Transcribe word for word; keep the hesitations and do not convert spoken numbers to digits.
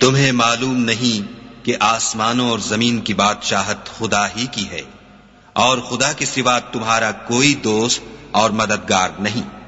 तुम्हें मालूम नहीं कि आसमानों और जमीन की बादशाहत खुदा ही की है और खुदा के सिवा तुम्हारा कोई दोस्त और मददगार नहीं।